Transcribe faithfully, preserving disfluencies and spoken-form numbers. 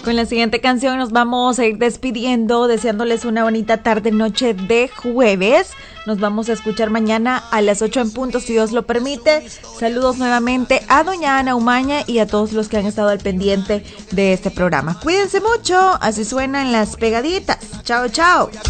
Con la siguiente canción nos vamos a ir despidiendo, deseándoles una bonita tarde, noche de jueves. Nos vamos a escuchar mañana a las ocho en punto, si Dios lo permite. Saludos nuevamente a doña Ana Umaña y a todos los que han estado al pendiente de este programa. Cuídense mucho, así suenan las pegaditas. Chao, chao.